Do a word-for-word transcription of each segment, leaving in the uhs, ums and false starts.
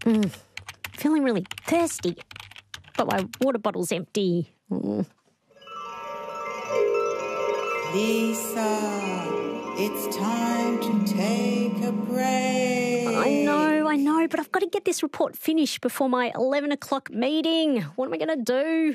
Mm, feeling really thirsty, but my water bottle's empty. Mm. Lisa, it's time to take a break. I know, I know, but I've got to get this report finished before my eleven o'clock meeting. What am I going to do?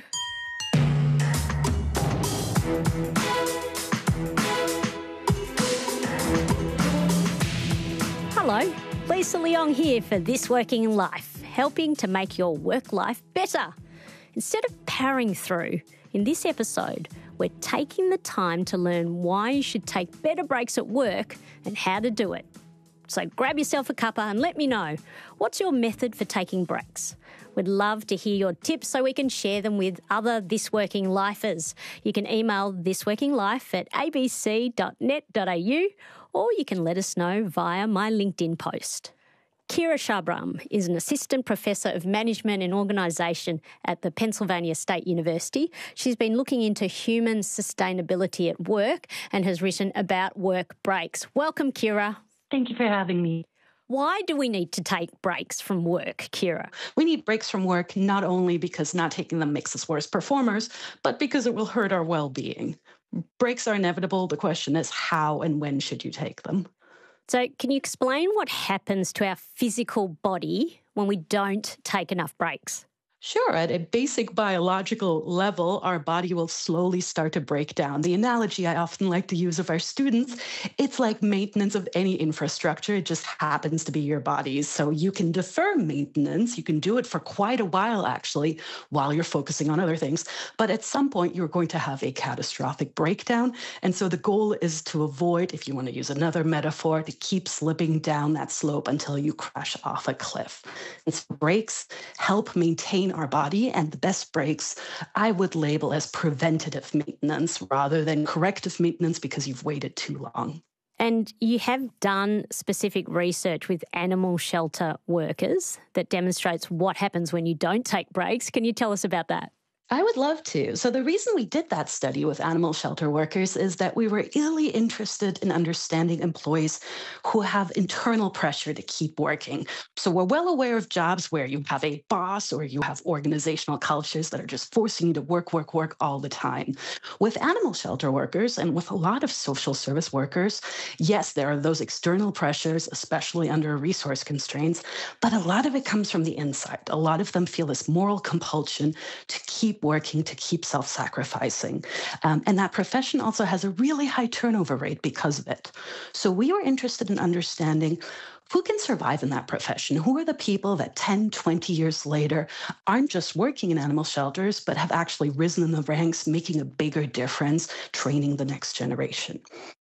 Hello, Lisa Leong here for This Working Life, helping to make your work life better. Instead of powering through, in this episode, we're taking the time to learn why you should take better breaks at work and how to do it. So grab yourself a cuppa and let me know, what's your method for taking breaks? We'd love to hear your tips so we can share them with other This Working Lifers. You can email thisworkinglife at a b c dot net dot a u or you can let us know via my LinkedIn post. Kira Shabram is an assistant professor of management and organisation at the Pennsylvania State University. She's been looking into human sustainability at work and has written about work breaks. Welcome, Kira. Thank you for having me. Why do we need to take breaks from work, Kira? We need breaks from work not only because not taking them makes us worse performers, but because it will hurt our well-being. Breaks are inevitable. The question is how and when should you take them? So can you explain what happens to our physical body when we don't take enough breaks? Sure. At a basic biological level, our body will slowly start to break down. The analogy I often like to use of our students, it's like maintenance of any infrastructure. It just happens to be your body's. So you can defer maintenance. You can do it for quite a while, actually, while you're focusing on other things. But at some point, you're going to have a catastrophic breakdown. And so the goal is to avoid, if you want to use another metaphor, to keep slipping down that slope until you crash off a cliff. And so breaks help maintain our body, and the best breaks I would label as preventative maintenance rather than corrective maintenance because you've waited too long. And you have done specific research with animal shelter workers that demonstrates what happens when you don't take breaks. Can you tell us about that? I would love to. So the reason we did that study with animal shelter workers is that we were really interested in understanding employees who have internal pressure to keep working. So we're well aware of jobs where you have a boss or you have organizational cultures that are just forcing you to work, work, work all the time. With animal shelter workers and with a lot of social service workers, yes, there are those external pressures, especially under resource constraints, but a lot of it comes from the inside. A lot of them feel this moral compulsion to keep working, to keep self-sacrificing. Um, and that profession also has a really high turnover rate because of it. So we were interested in understanding who can survive in that profession? Who are the people that ten, twenty years later aren't just working in animal shelters, but have actually risen in the ranks, making a bigger difference, training the next generation?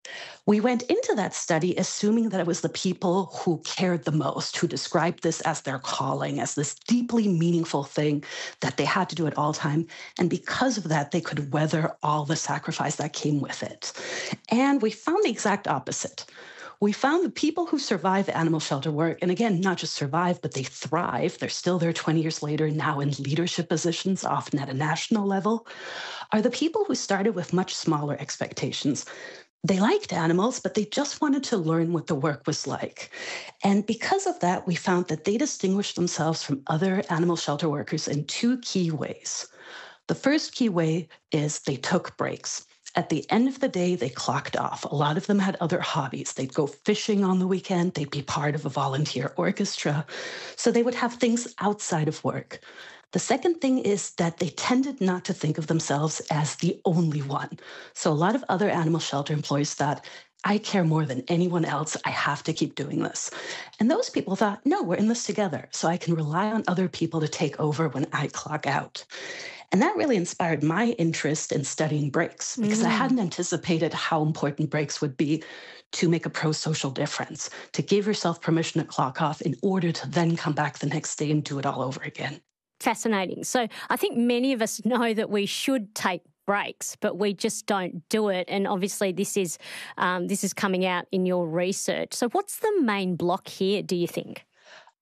We went into that study assuming that it was the people who cared the most, who described this as their calling, as this deeply meaningful thing that they had to do at all time. And because of that, they could weather all the sacrifice that came with it. And we found the exact opposite. We found the people who survive animal shelter work, and again, not just survive, but they thrive. They're still there twenty years later, now in leadership positions, often at a national level, are the people who started with much smaller expectations. They liked animals, but they just wanted to learn what the work was like. And because of that, we found that they distinguished themselves from other animal shelter workers in two key ways. The first key way is they took breaks. At the end of the day, they clocked off. A lot of them had other hobbies. They'd go fishing on the weekend. They'd be part of a volunteer orchestra. So they would have things outside of work. The second thing is that they tended not to think of themselves as the only one. So a lot of other animal shelter employees thought, I care more than anyone else. I have to keep doing this. And those people thought, no, we're in this together. So I can rely on other people to take over when I clock out. And that really inspired my interest in studying breaks because mm. I hadn't anticipated how important breaks would be to make a pro-social difference, to give yourself permission to clock off in order to then come back the next day and do it all over again. Fascinating. So I think many of us know that we should take breaks, but we just don't do it. And obviously this is um, this is coming out in your research. So what's the main block here, do you think?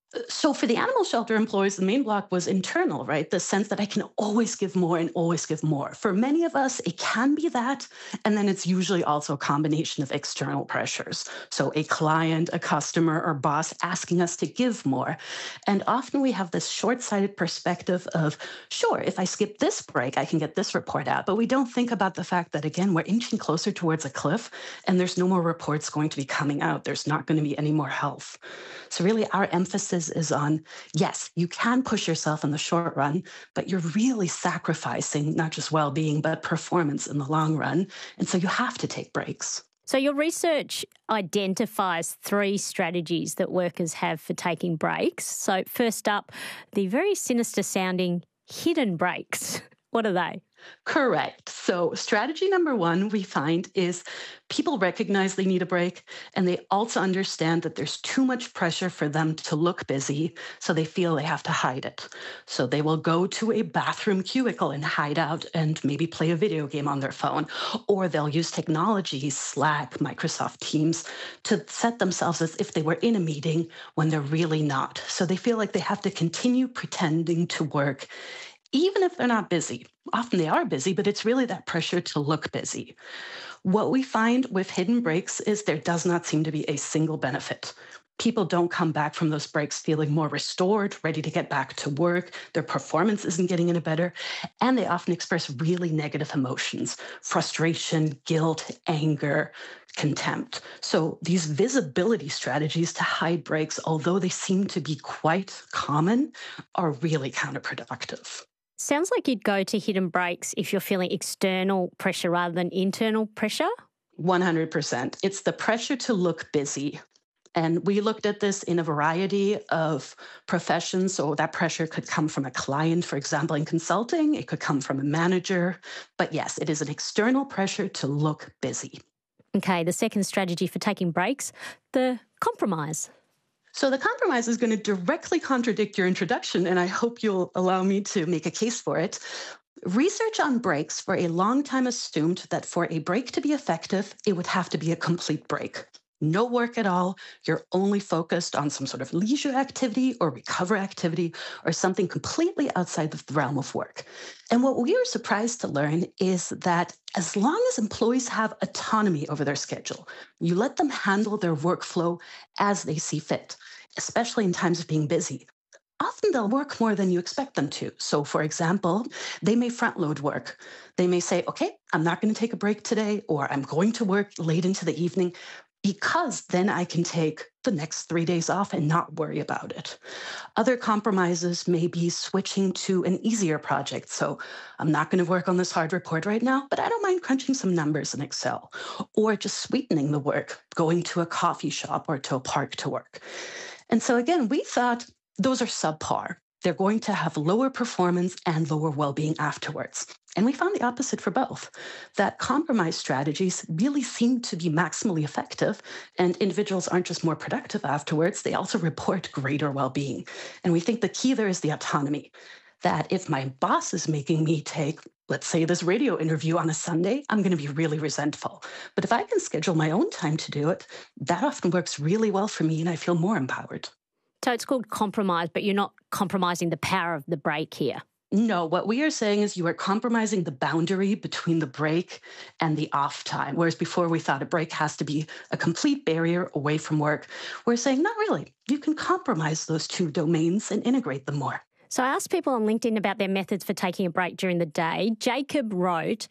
So for the animal shelter employees, the main block was internal, right? The sense that I can always give more and always give more. For many of us, it can be that. And then it's usually also a combination of external pressures. So a client, a customer, or boss asking us to give more. And often we have this short-sighted perspective of, sure, if I skip this break, I can get this report out. But we don't think about the fact that, again, we're inching closer towards a cliff and there's no more reports going to be coming out. There's not going to be any more health. So really our emphasis is on, yes, you can push yourself in the short run, but you're really sacrificing not just well-being, but performance in the long run. And so you have to take breaks. So your research identifies three strategies that workers have for taking breaks. So first up, the very sinister sounding hidden breaks. What are they? Correct. So strategy number one we find is people recognize they need a break, and they also understand that there's too much pressure for them to look busy, so they feel they have to hide it. So they will go to a bathroom cubicle and hide out and maybe play a video game on their phone, or they'll use technology, Slack, Microsoft Teams, to set themselves as if they were in a meeting when they're really not. So they feel like they have to continue pretending to work even if they're not busy. Often they are busy, but it's really that pressure to look busy. What we find with hidden breaks is there does not seem to be a single benefit. People don't come back from those breaks feeling more restored, ready to get back to work. Their performance isn't getting any better. And they often express really negative emotions: frustration, guilt, anger, contempt. So these visibility strategies to hide breaks, although they seem to be quite common, are really counterproductive. Sounds like you'd go to hidden breaks if you're feeling external pressure rather than internal pressure. one hundred percent. It's the pressure to look busy. And we looked at this in a variety of professions. So that pressure could come from a client, for example, in consulting. It could come from a manager. But yes, it is an external pressure to look busy. Okay, the second strategy for taking breaks, the compromise. So the compromise is going to directly contradict your introduction, and I hope you'll allow me to make a case for it. Research on breaks for a long time assumed that for a break to be effective, it would have to be a complete break. No work at all. You're only focused on some sort of leisure activity or recovery activity or something completely outside the realm of work. And what we were surprised to learn is that as long as employees have autonomy over their schedule, you let them handle their workflow as they see fit, especially in times of being busy. Often they'll work more than you expect them to. So for example, they may front load work. They may say, okay, I'm not going to take a break today, or I'm going to work late into the evening, because then I can take the next three days off and not worry about it. Other compromises may be switching to an easier project. So I'm not going to work on this hard report right now, but I don't mind crunching some numbers in Excel, or just sweetening the work, going to a coffee shop or to a park to work. And so again, we thought those are subpar. They're going to have lower performance and lower well-being afterwards. And we found the opposite for both, that compromise strategies really seem to be maximally effective, and individuals aren't just more productive afterwards, they also report greater well-being. And we think the key there is the autonomy, that if my boss is making me take, let's say, this radio interview on a Sunday, I'm going to be really resentful. But if I can schedule my own time to do it, that often works really well for me and I feel more empowered. So it's called compromise, but you're not compromising the power of the break here. No, what we are saying is you are compromising the boundary between the break and the off time. Whereas before we thought a break has to be a complete barrier away from work. We're saying not really. You can compromise those two domains and integrate them more. So I asked people on LinkedIn about their methods for taking a break during the day. Jacob wrote,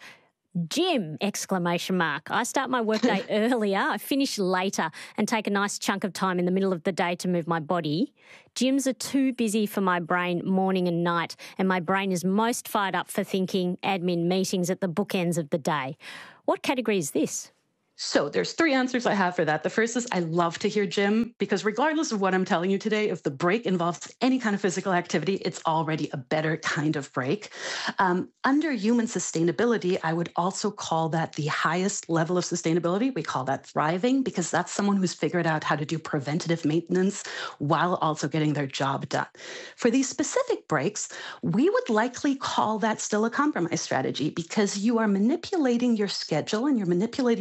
Gym, exclamation mark. I start my workday earlier, I finish later and take a nice chunk of time in the middle of the day to move my body. Gyms are too busy for my brain morning and night, and my brain is most fired up for thinking admin meetings at the bookends of the day. What category is this? So there's three answers I have for that. The first is I love to hear gym, because regardless of what I'm telling you today, if the break involves any kind of physical activity, it's already a better kind of break. Um, under human sustainability, I would also call that the highest level of sustainability. We call that thriving, because that's someone who's figured out how to do preventative maintenance while also getting their job done. For these specific breaks, we would likely call that still a compromise strategy, because you are manipulating your schedule and you're manipulating your time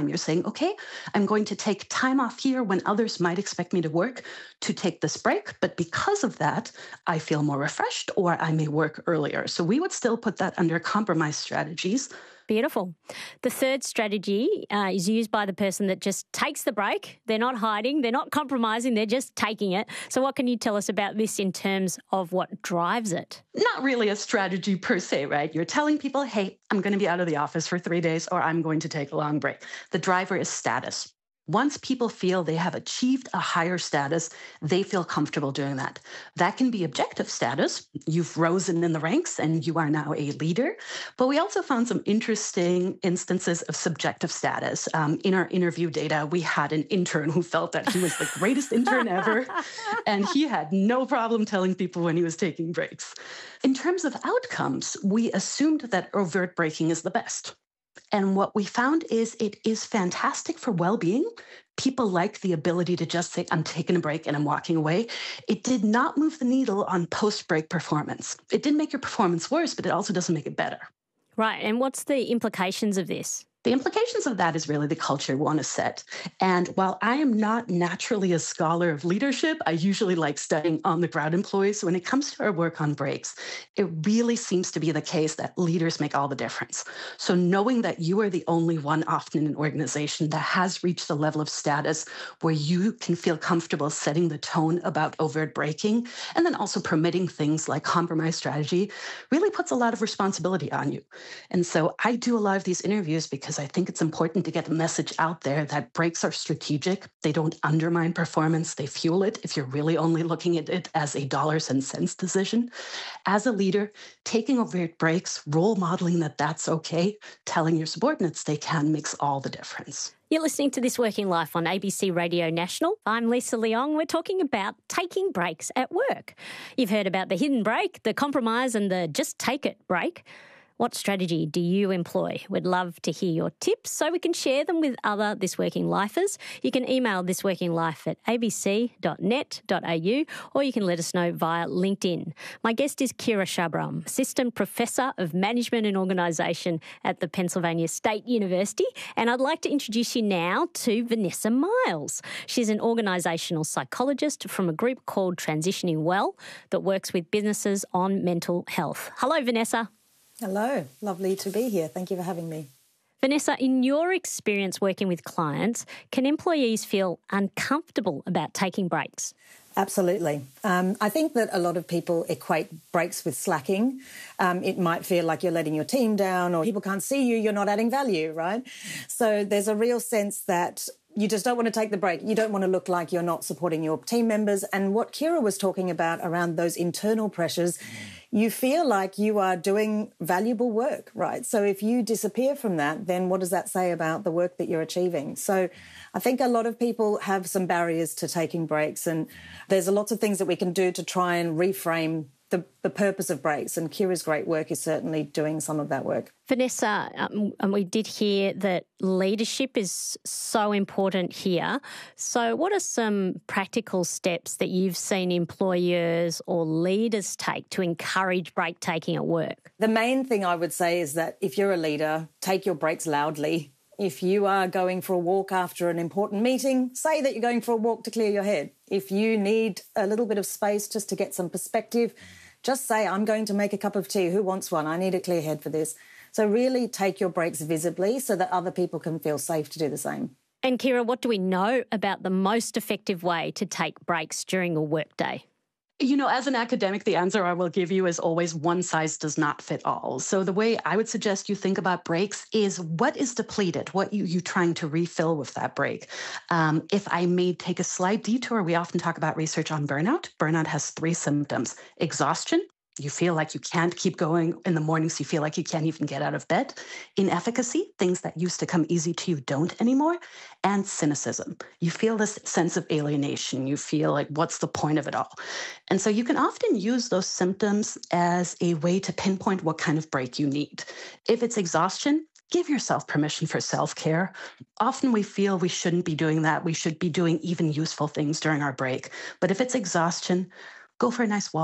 time. You're saying, okay, I'm going to take time off here when others might expect me to work to take this break. But because of that, I feel more refreshed or I may work earlier. So we would still put that under compromise strategies. Beautiful. The third strategy uh, is used by the person that just takes the break. They're not hiding, they're not compromising, they're just taking it. So what can you tell us about this in terms of what drives it? Not really a strategy per se, right? You're telling people, hey, I'm going to be out of the office for three days or I'm going to take a long break. The driver is status. Once people feel they have achieved a higher status, they feel comfortable doing that. That can be objective status. You've risen in the ranks and you are now a leader. But we also found some interesting instances of subjective status. Um, in our interview data, we had an intern who felt that he was the greatest intern ever, and he had no problem telling people when he was taking breaks. In terms of outcomes, we assumed that overt breaking is the best. And what we found is it is fantastic for well-being. People like the ability to just say, I'm taking a break and I'm walking away. It did not move the needle on post-break performance. It didn't make your performance worse, but it also doesn't make it better. Right. And what's the implications of this? The implications of that is really the culture we want to set. And while I am not naturally a scholar of leadership, I usually like studying on-the-ground employees. When it comes to our work on breaks, it really seems to be the case that leaders make all the difference. So knowing that you are the only one often in an organization that has reached the level of status where you can feel comfortable setting the tone about overt breaking, and then also permitting things like compromise strategy, really puts a lot of responsibility on you. And so I do a lot of these interviews because I think it's important to get the message out there that breaks are strategic. They don't undermine performance. They fuel it if you're really only looking at it as a dollars and cents decision. As a leader, taking overt breaks, role modeling that that's okay, telling your subordinates they can makes all the difference. You're listening to This Working Life on A B C Radio National. I'm Lisa Leong. We're talking about taking breaks at work. You've heard about the hidden break, the compromise and the just take it break. What strategy do you employ? We'd love to hear your tips so we can share them with other This Working Lifers. You can email thisworkinglife at a b c dot net dot a u or you can let us know via LinkedIn. My guest is Kira Shabram, Assistant Professor of Management and Organisation at the Pennsylvania State University. And I'd like to introduce you now to Vanessa Miles. She's an organisational psychologist from a group called Transitioning Well that works with businesses on mental health. Hello, Vanessa. Hello, lovely to be here. Thank you for having me. Vanessa, in your experience working with clients, can employees feel uncomfortable about taking breaks? Absolutely. Um, I think that a lot of people equate breaks with slacking. Um, it might feel like you're letting your team down or people can't see you, you're not adding value, right? So there's a real sense that you just don't want to take the break. You don't want to look like you're not supporting your team members. And what Kira was talking about around those internal pressures, you feel like you are doing valuable work, right? So if you disappear from that, then what does that say about the work that you're achieving? So I think a lot of people have some barriers to taking breaks, and there's lots of things that we can do to try and reframe The, the purpose of breaks, and Kira's great work is certainly doing some of that work. Vanessa, um, and we did hear that leadership is so important here. So what are some practical steps that you've seen employers or leaders take to encourage break taking at work? The main thing I would say is that if you're a leader, take your breaks loudly. If you are going for a walk after an important meeting, say that you're going for a walk to clear your head. If you need a little bit of space just to get some perspective, just say, I'm going to make a cup of tea. Who wants one? I need a clear head for this. So really take your breaks visibly so that other people can feel safe to do the same. And Kira, what do we know about the most effective way to take breaks during a workday? You know, as an academic, the answer I will give you is always one size does not fit all. So the way I would suggest you think about breaks is what is depleted, what you, you trying to refill with that break. Um, if I may take a slight detour, we often talk about research on burnout. Burnout has three symptoms: exhaustion. You feel like you can't keep going in the mornings. You feel like you can't even get out of bed. Inefficacy, things that used to come easy to you don't anymore. And cynicism. You feel this sense of alienation. You feel like, what's the point of it all? And so you can often use those symptoms as a way to pinpoint what kind of break you need. If it's exhaustion, give yourself permission for self-care. Often we feel we shouldn't be doing that. We should be doing even useful things during our break. But if it's exhaustion, go for a nice walk.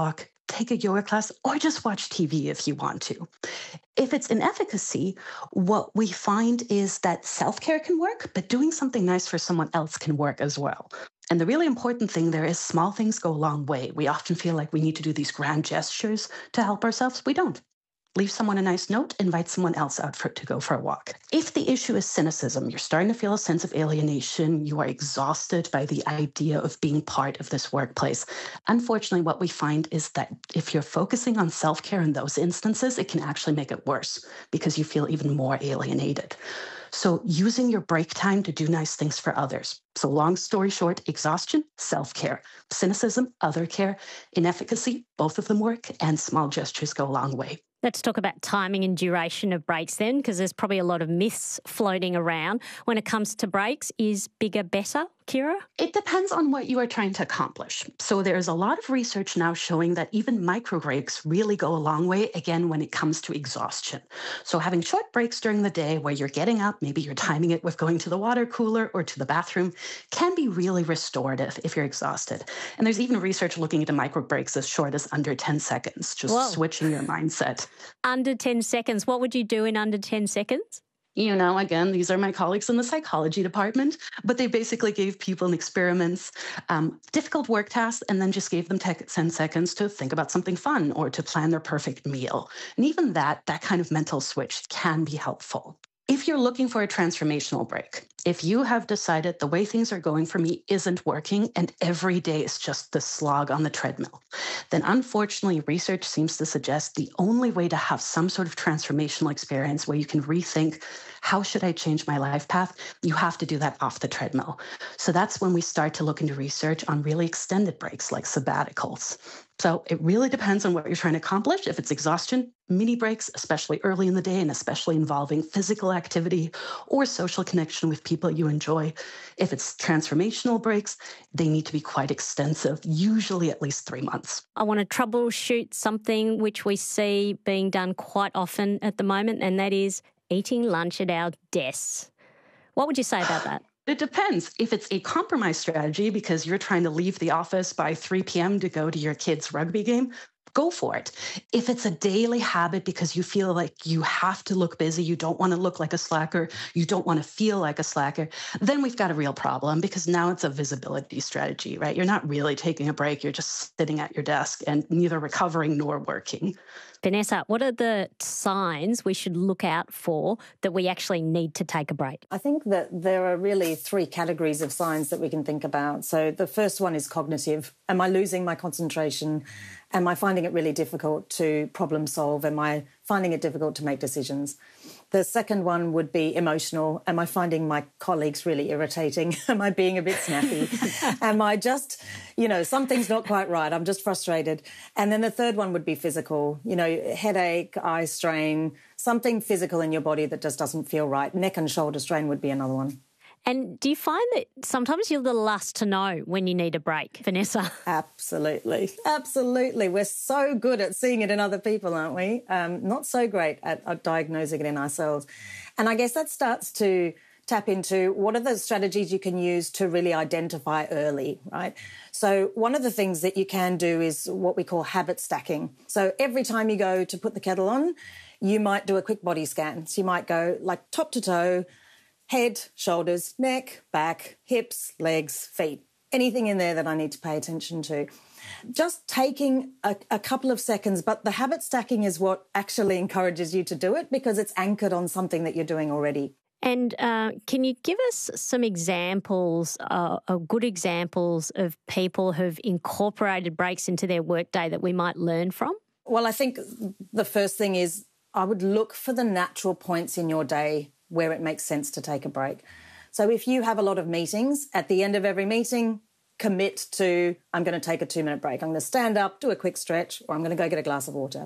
take a yoga class, or just watch T V if you want to. If it's in efficacy, what we find is that self-care can work, but doing something nice for someone else can work as well. And the really important thing there is small things go a long way. We often feel like we need to do these grand gestures to help ourselves. We don't. Leave someone a nice note, invite someone else out for, to go for a walk. If the issue is cynicism, you're starting to feel a sense of alienation, you are exhausted by the idea of being part of this workplace. Unfortunately, what we find is that if you're focusing on self-care in those instances, it can actually make it worse because you feel even more alienated. So using your break time to do nice things for others. So long story short, exhaustion, self-care. Cynicism, other care. Inefficacy, both of them work, and small gestures go a long way. Let's talk about timing and duration of breaks then, because there's probably a lot of myths floating around when it comes to breaks. Is bigger better, Kira? It depends on what you are trying to accomplish. So there's a lot of research now showing that even micro breaks really go a long way, again, when it comes to exhaustion. So having short breaks during the day where you're getting up, maybe you're timing it with going to the water cooler or to the bathroom, can be really restorative if you're exhausted. And there's even research looking into micro breaks as short as under ten seconds, just Whoa. switching your mindset. Under ten seconds. What would you do in under ten seconds? You know, again, these are my colleagues in the psychology department, but they basically gave people in experiments um, difficult work tasks and then just gave them ten seconds to think about something fun or to plan their perfect meal. And even that, that kind of mental switch can be helpful. If you're looking for a transformational break, if you have decided the way things are going for me isn't working and every day is just the slog on the treadmill, then unfortunately research seems to suggest the only way to have some sort of transformational experience where you can rethink, how should I change my life path? You have to do that off the treadmill. So that's when we start to look into research on really extended breaks like sabbaticals. So it really depends on what you're trying to accomplish. If it's exhaustion, mini breaks, especially early in the day and especially involving physical activity or social connection with people you enjoy. If it's transformational breaks, they need to be quite extensive, usually at least three months. I want to troubleshoot something which we see being done quite often at the moment, and that is eating lunch at our desks. What would you say about that? It depends. If it's a compromise strategy because you're trying to leave the office by three p.m. to go to your kid's rugby game, go for it. If it's a daily habit because you feel like you have to look busy, you don't want to look like a slacker, you don't want to feel like a slacker, then we've got a real problem because now it's a visibility strategy, right? You're not really taking a break. You're just sitting at your desk and neither recovering nor working. Vanessa, what are the signs we should look out for that we actually need to take a break? I think that there are really three categories of signs that we can think about. So the first one is cognitive. Am I losing my concentration? Am I finding it really difficult to problem solve? Am I finding it difficult to make decisions? The second one would be emotional. Am I finding my colleagues really irritating? Am I being a bit snappy? Am I just, you know, something's not quite right. I'm just frustrated. And then the third one would be physical, you know, headache, eye strain, something physical in your body that just doesn't feel right. Neck and shoulder strain would be another one. And do you find that sometimes you're the last to know when you need a break, Vanessa? Absolutely. Absolutely. We're so good at seeing it in other people, aren't we? Um, not so great at, at diagnosing it in ourselves. And I guess that starts to tap into what are the strategies you can use to really identify early, right? So one of the things that you can do is what we call habit stacking. So every time you go to put the kettle on, you might do a quick body scan. So you might go like top to toe, head, shoulders, neck, back, hips, legs, feet, anything in there that I need to pay attention to. Just taking a, a couple of seconds, but the habit stacking is what actually encourages you to do it because it's anchored on something that you're doing already. And uh, can you give us some examples, uh, uh, good examples of people who've incorporated breaks into their workday that we might learn from? Well, I think the first thing is I would look for the natural points in your day where it makes sense to take a break. So if you have a lot of meetings, at the end of every meeting, commit to, I'm going to take a two-minute break. I'm going to stand up, do a quick stretch, or I'm going to go get a glass of water.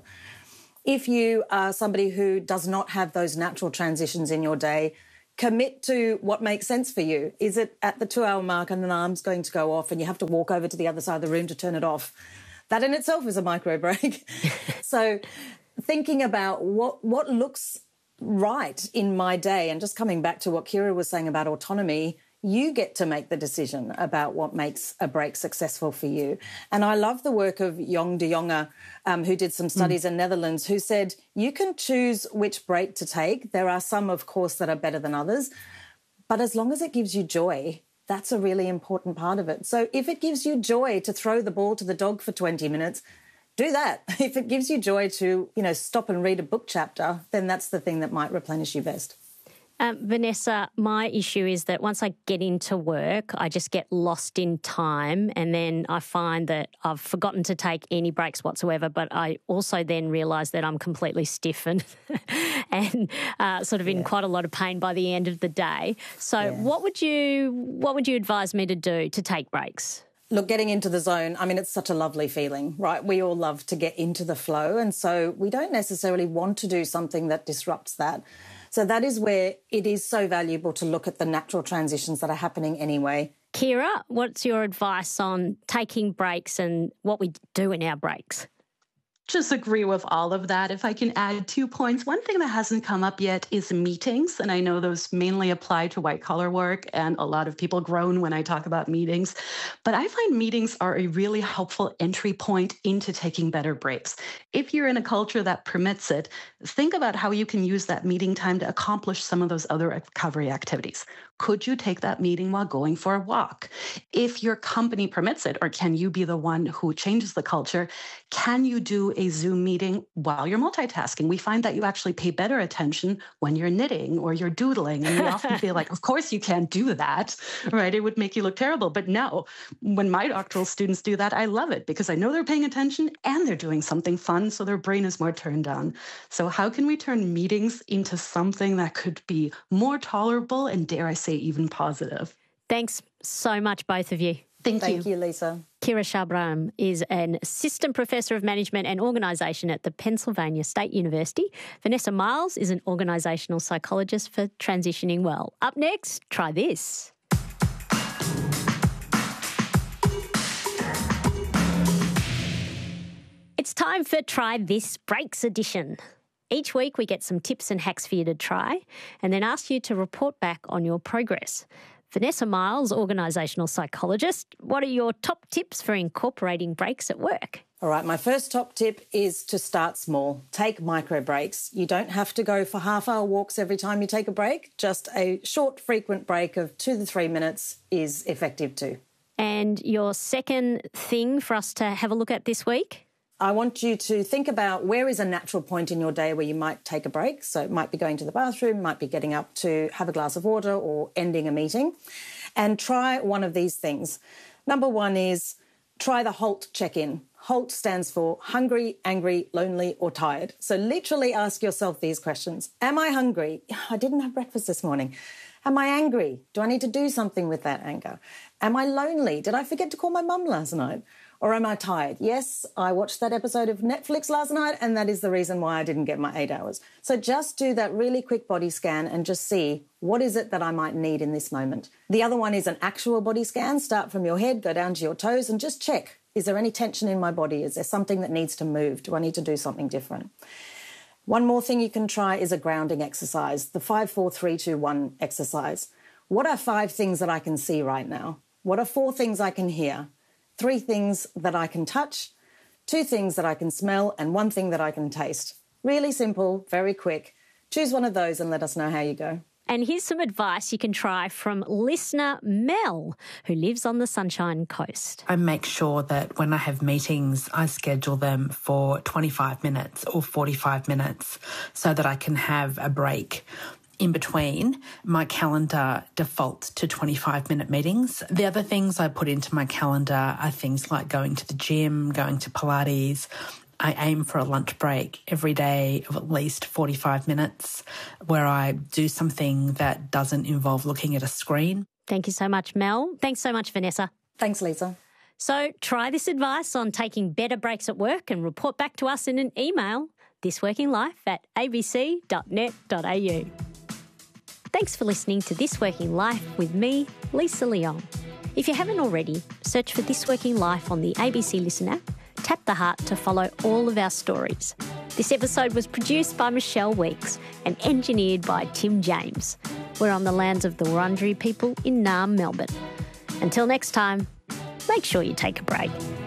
If you are somebody who does not have those natural transitions in your day, commit to what makes sense for you. Is it at the two-hour mark and an alarm's going to go off and you have to walk over to the other side of the room to turn it off? That in itself is a micro break. So thinking about what what looks right in my day, and just coming back to what Kira was saying about autonomy, You get to make the decision about what makes a break successful for you. And I love the work of Jong de Jonge, um, who did some studies mm. in Netherlands, who said you can choose which break to take. There are some, of course, that are better than others. But as long as it gives you joy, that's a really important part of it. So if it gives you joy to throw the ball to the dog for twenty minutes, do that. If it gives you joy to, you know, stop and read a book chapter, then that's the thing that might replenish you best. Um, Vanessa, my issue is that once I get into work, I just get lost in time, and then I find that I've forgotten to take any breaks whatsoever, but I also then realise that I'm completely stiff and, and uh, sort of in yeah. quite a lot of pain by the end of the day. So yeah. what would you what would you advise me to do to take breaks? Look, getting into the zone, I mean, it's such a lovely feeling, right? We all love to get into the flow, and so we don't necessarily want to do something that disrupts that. So that is where it is so valuable to look at the natural transitions that are happening anyway. Kira, what's your advice on taking breaks and what we do in our breaks? Just agree with all of that. If I can add two points, one thing that hasn't come up yet is meetings. And I know those mainly apply to white collar work, and a lot of people groan when I talk about meetings. But I find meetings are a really helpful entry point into taking better breaks. If you're in a culture that permits it, think about how you can use that meeting time to accomplish some of those other recovery activities. Could you take that meeting while going for a walk? If your company permits it, or can you be the one who changes the culture, can you do a Zoom meeting while you're multitasking? We find that you actually pay better attention when you're knitting or you're doodling. And we often feel like, of course you can't do that, right? It would make you look terrible. But no, when my doctoral students do that, I love it because I know they're paying attention and they're doing something fun, so their brain is more turned on. So how can we turn meetings into something that could be more tolerable and, dare I say, even positive? Thanks so much, both of you. Thank, Thank you. you, Lisa. Kira Shabram is an assistant professor of management and organisation at the Pennsylvania State University. Vanessa Miles is an organisational psychologist for Transitioning Well. Up next, try this. It's time for Try This Breaks edition. Each week we get some tips and hacks for you to try and then ask you to report back on your progress. Vanessa Miles, organisational psychologist, what are your top tips for incorporating breaks at work? All right, my first top tip is to start small. Take micro breaks. You don't have to go for half-hour walks every time you take a break. Just a short, frequent break of two to three minutes is effective too. And your second thing for us to have a look at this week? I want you to think about where is a natural point in your day where you might take a break. So it might be going to the bathroom, might be getting up to have a glass of water or ending a meeting. And try one of these things. Number one is try the HALT check-in. HALT stands for hungry, angry, lonely, or tired. So literally ask yourself these questions. Am I hungry? I didn't have breakfast this morning. Am I angry? Do I need to do something with that anger? Am I lonely? Did I forget to call my mum last night? Or am I tired? Yes, I watched that episode of Netflix last night, and that is the reason why I didn't get my eight hours. So just do that really quick body scan and just see what is it that I might need in this moment. The other one is an actual body scan. Start from your head, go down to your toes, and just check. Is there any tension in my body? Is there something that needs to move? Do I need to do something different? One more thing you can try is a grounding exercise, the five, four, three, two, one exercise. What are five things that I can see right now? What are four things I can hear? Three things that I can touch, two things that I can smell, and one thing that I can taste. Really simple, very quick. Choose one of those and let us know how you go. And here's some advice you can try from listener Mel, who lives on the Sunshine Coast. I make sure that when I have meetings, I schedule them for twenty-five minutes or forty-five minutes so that I can have a break. In between, my calendar defaults to twenty-five minute meetings. The other things I put into my calendar are things like going to the gym, going to Pilates. I aim for a lunch break every day of at least forty-five minutes where I do something that doesn't involve looking at a screen. Thank you so much, Mel. Thanks so much, Vanessa. Thanks, Lisa. So try this advice on taking better breaks at work and report back to us in an email, thisworkinglife at a b c dot net dot a u. Thanks for listening to This Working Life with me, Lisa Leong. If you haven't already, search for This Working Life on the A B C Listen app, tap the heart to follow all of our stories. This episode was produced by Michelle Weeks and engineered by Tim James. We're on the lands of the Wurundjeri people in Naarm, Melbourne. Until next time, make sure you take a break.